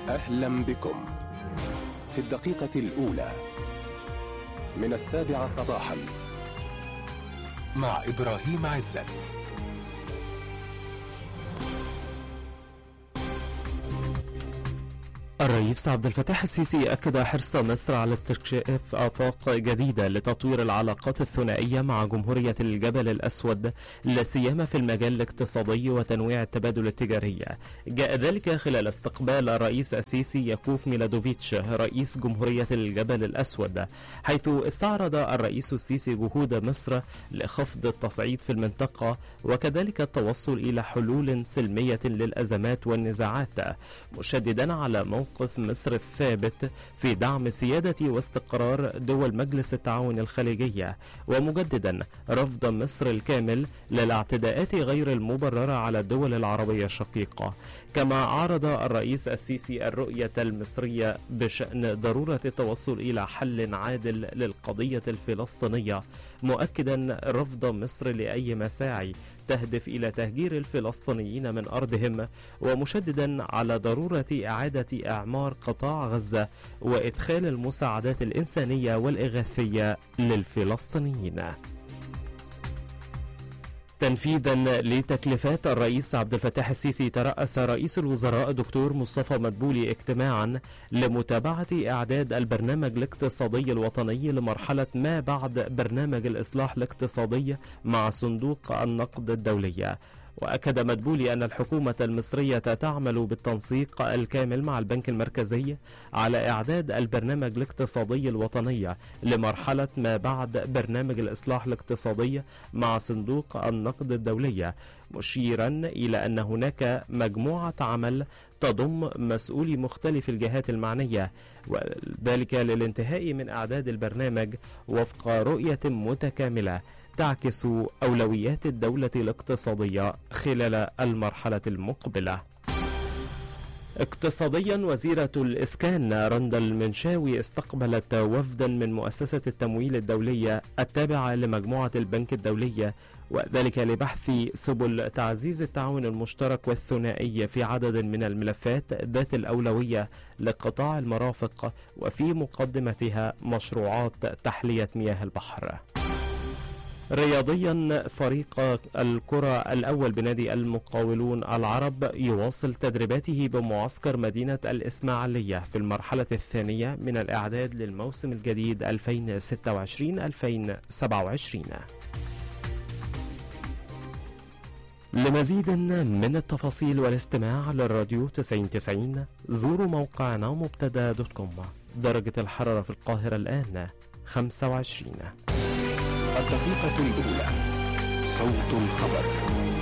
أهلا بكم في الدقيقة الأولى من 7 صباحا مع إبراهيم عزت. الرئيس عبد الفتاح السيسي أكد حرص مصر على استكشاف آفاق جديدة لتطوير العلاقات الثنائية مع جمهورية الجبل الأسود، لا سيما في المجال الاقتصادي وتنويع التبادل التجاري. جاء ذلك خلال استقبال الرئيس السيسي ياكوف ميلادوفيتش رئيس جمهورية الجبل الأسود، حيث استعرض الرئيس السيسي جهود مصر لخفض التصعيد في المنطقة وكذلك التوصل إلى حلول سلمية للأزمات والنزاعات، مشددا على موقف مصر الثابت في دعم سيادة واستقرار دول مجلس التعاون الخليجي، ومجددا رفض مصر الكامل للاعتداءات غير المبررة على الدول العربية الشقيقة. كما عرض الرئيس السيسي الرؤية المصرية بشأن ضرورة التوصل إلى حل عادل للقضية الفلسطينية، مؤكدا رفض مصر لأي مساعي تهدف إلى تهجير الفلسطينيين من أرضهم، ومشددا على ضرورة إعادة إعمار قطاع غزة وإدخال المساعدات الإنسانية والإغاثية للفلسطينيين. تنفيذا لتكليفات الرئيس عبد الفتاح السيسي، ترأس رئيس الوزراء دكتور مصطفى مدبولي اجتماعا لمتابعة إعداد البرنامج الاقتصادي الوطني لمرحلة ما بعد برنامج الإصلاح الاقتصادي مع صندوق النقد الدولي. وأكد مدبولي أن الحكومة المصرية تعمل بالتنسيق الكامل مع البنك المركزي على إعداد البرنامج الاقتصادي الوطني لمرحلة ما بعد برنامج الإصلاح الاقتصادي مع صندوق النقد الدولي، مشيرا إلى أن هناك مجموعة عمل تضم مسؤولي مختلف الجهات المعنية، وذلك للانتهاء من إعداد البرنامج وفق رؤية متكاملة تعكس أولويات الدولة الاقتصادية خلال المرحلة المقبلة. اقتصاديا، وزيرة الإسكان رندا المنشاوي استقبلت وفدا من مؤسسة التمويل الدولية التابعة لمجموعة البنك الدولي، وذلك لبحث سبل تعزيز التعاون المشترك والثنائي في عدد من الملفات ذات الأولوية لقطاع المرافق، وفي مقدمتها مشروعات تحلية مياه البحر. رياضيا، فريق الكرة الأول بنادي المقاولون العرب يواصل تدريباته بمعسكر مدينة الإسماعيلية في المرحلة الثانية من الإعداد للموسم الجديد 2026-2027. لمزيد من التفاصيل والاستماع للراديو 9090 زوروا موقعنا مبتدا.com. درجة الحرارة في القاهرة الآن 25. الدقيقة الأولى، صوت الخبر.